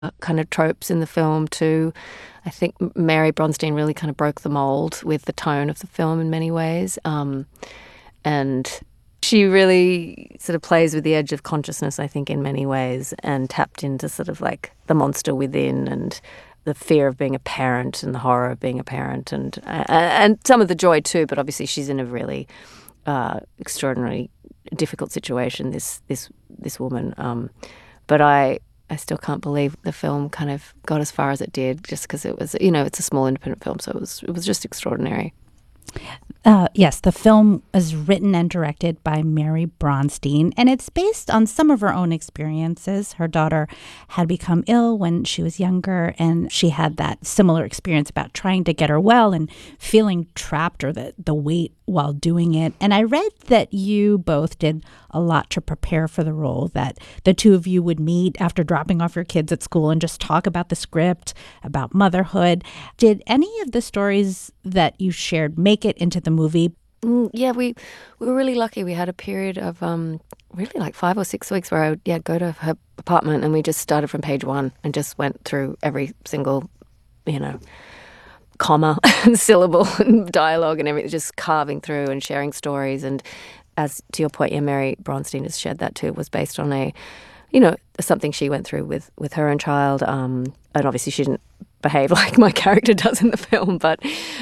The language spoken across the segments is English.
kind of tropes in the film too. I think Mary Bronstein really kind of broke the mold with the tone of the film in many ways. And she really sort of plays with the edge of consciousness, I think, in many ways, and tapped into sort of like the monster within and the fear of being a parent and the horror of being a parent and some of the joy too. But obviously she's in a really extraordinarily difficult situation, this woman. But I still can't believe the film kind of got as far as it did, just because it was, it's a small independent film, so it was just extraordinary. Yes, the film was written and directed by Mary Bronstein, and it's based on some of her own experiences. Her daughter had become ill when she was younger, and she had that similar experience about trying to get her well and feeling trapped or the weight while doing it. And I read that you both did a lot to prepare for the role, that the two of you would meet after dropping off your kids at school and just talk about the script, about motherhood. Did any of the stories that you shared make it into the movie? Yeah, we were really lucky. We had a period of really like 5 or 6 weeks where I would go to her apartment, and we just started from page one and just went through every single, comma and syllable and dialogue and everything, just carving through and sharing stories. And as to your point, Mary Bronstein has shared that too. It was based on something she went through with her own child. And obviously she didn't behave like my character does in the film, but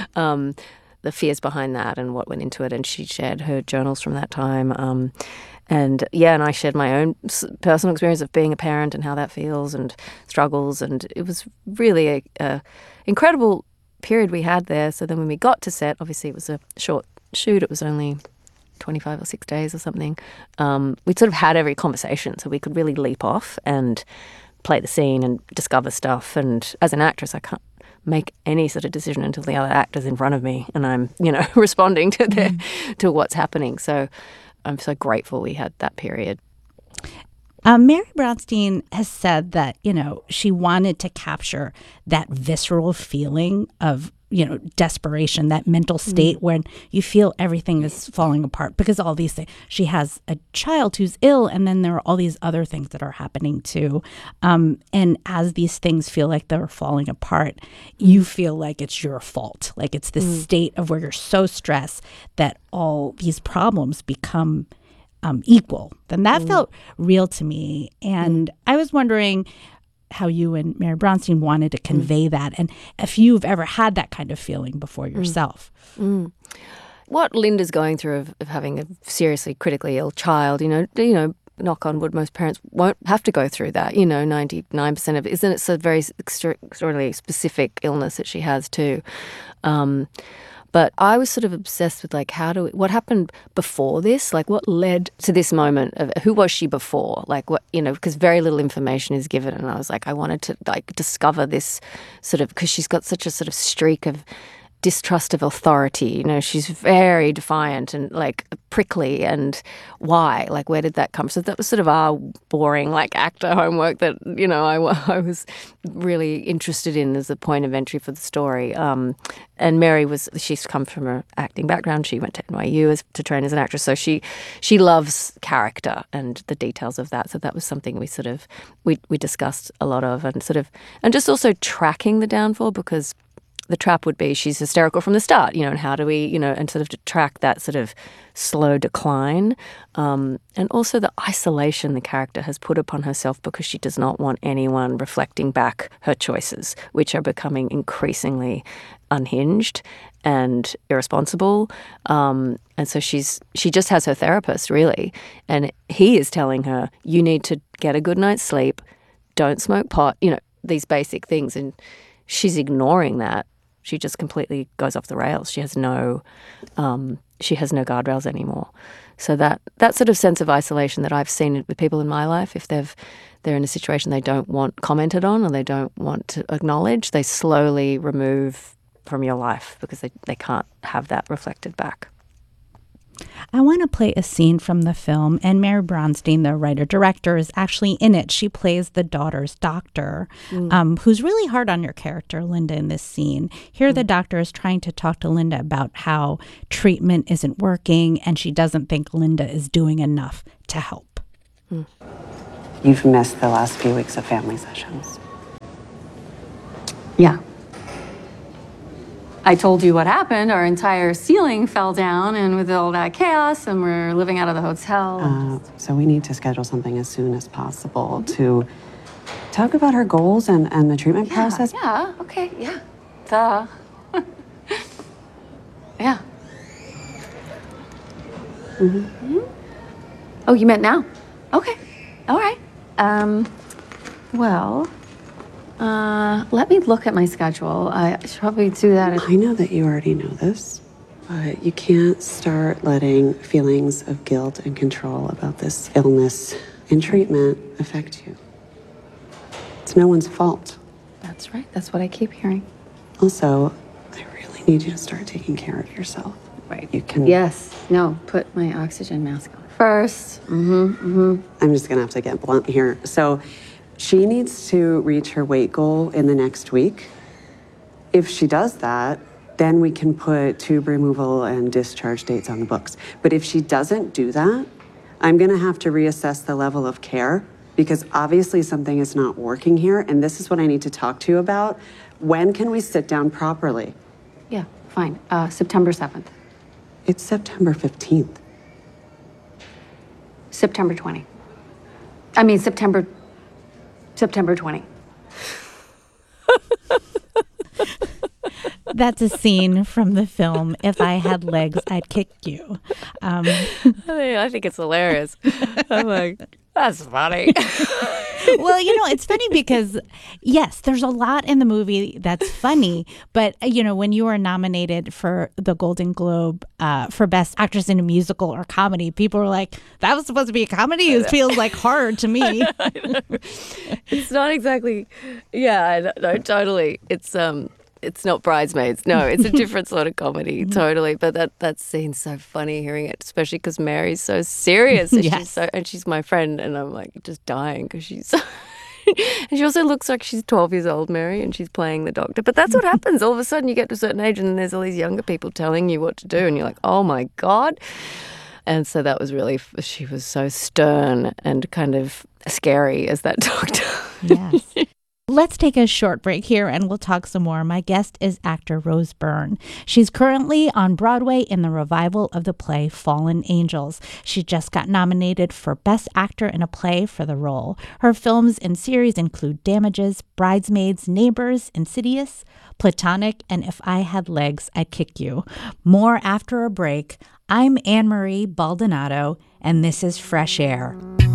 the fears behind that and what went into it. And she shared her journals from that time. And I shared my own personal experience of being a parent and how that feels and struggles. And it was really a incredible period we had there. So then when we got to set, obviously it was a short shoot. It was only 25 or 6 days or something. We'd sort of had every conversation, so we could really leap off and play the scene and discover stuff. And as an actress, I can't make any sort of decision until the other actor's in front of me and I'm, responding to what's happening. So I'm so grateful we had that period. Mary Bronstein has said that, she wanted to capture that visceral feeling of, desperation, that mental state when you feel everything is falling apart because all these things. She has a child who's ill, and then there are all these other things that are happening too. And as these things feel like they're falling apart, you feel like it's your fault. Like it's this state of where you're so stressed that all these problems become equal. Then that felt real to me. And I was wondering how you and Mary Bronstein wanted to convey that, and if you've ever had that kind of feeling before yourself. What Linda's going through of having a seriously critically ill child, knock on wood, most parents won't have to go through that. 99% of it, isn't it? So very extraordinarily specific illness that she has too. But I was sort of obsessed with what happened before this? Like what led to this moment of who was she before? Like what, because very little information is given. And I was like, I wanted to discover this sort of, because she's got such a sort of streak of distrust of authority. She's very defiant and prickly. And why? Where did that come from? So that was sort of our boring actor homework that I was really interested in as a point of entry for the story. And Mary she's come from an acting background. She went to NYU to train as an actress, so she loves character and the details of that. So that was something we discussed a lot of, and just also tracking the downfall, because the trap would be she's hysterical from the start, and how do we, and sort of to track that sort of slow decline. And also the isolation the character has put upon herself because she does not want anyone reflecting back her choices, which are becoming increasingly unhinged and irresponsible. And so she just has her therapist, really. And he is telling her, you need to get a good night's sleep, don't smoke pot, these basic things. And she's ignoring that. She just completely goes off the rails. She has no guardrails anymore. So that sort of sense of isolation that I've seen with people in my life, if they're in a situation they don't want commented on or they don't want to acknowledge, they slowly remove from your life because they can't have that reflected back. I want to play a scene from the film, and Mary Bronstein, the writer-director, is actually in it. She plays the daughter's doctor, who's really hard on your character, Linda, in this scene. Here the doctor is trying to talk to Linda about how treatment isn't working, and she doesn't think Linda is doing enough to help. You've missed the last few weeks of family sessions. Yeah. I told you what happened. Our entire ceiling fell down, and with all that chaos, and we're living out of the hotel. So we need to schedule something as soon as possible to talk about her goals and the treatment process. Yeah, okay, yeah. Duh. Yeah. Oh, you meant now? Okay. All right. Well, let me look at my schedule. I should probably do that. I know that you already know this, but you can't start letting feelings of guilt and control about this illness and treatment affect you. It's no one's fault. That's right. That's what I keep hearing. Also, I really need you to start taking care of yourself. Right. You can. Yes. No, put my oxygen mask on first. I'm just gonna have to get blunt here. So she needs to reach her weight goal in the next week. If she does that, then we can put tube removal and discharge dates on the books. But if she doesn't do that, I'm gonna have to reassess the level of care because obviously something is not working here, and this is what I need to talk to you about. When can we sit down properly? Yeah, fine. September 7th. It's September 15th. September 20. I mean, September 20. That's a scene from the film If I Had Legs, I'd Kick You. I think it's hilarious. I'm like, that's funny. Well, it's funny because, yes, there's a lot in the movie that's funny. But, when you are nominated for the Golden Globe for Best Actress in a Musical or Comedy, people were like, that was supposed to be a comedy? It feels like hard to me. It's not exactly. Yeah, I know, totally. It's not Bridesmaids. No, it's a different sort of comedy, totally. But that scene's so funny hearing it, especially because Mary's so serious. And Yes. she's my friend, and I'm like just dying because she's. And she also looks like she's 12 years old, Mary, and she's playing the doctor. But that's what happens. All of a sudden, you get to a certain age, and then there's all these younger people telling you what to do, and you're like, oh my God. And so that was really. She was so stern and kind of scary as that doctor. Yes. Let's take a short break here and we'll talk some more. My guest is actor Rose Byrne. She's currently on Broadway in the revival of the play Fallen Angels. She just got nominated for Best Actor in a Play for the role. Her films and series include Damages, Bridesmaids, Neighbors, Insidious, Platonic, and If I Had Legs, I'd Kick You. More after a break. I'm Anne Marie Baldonado, and this is Fresh Air.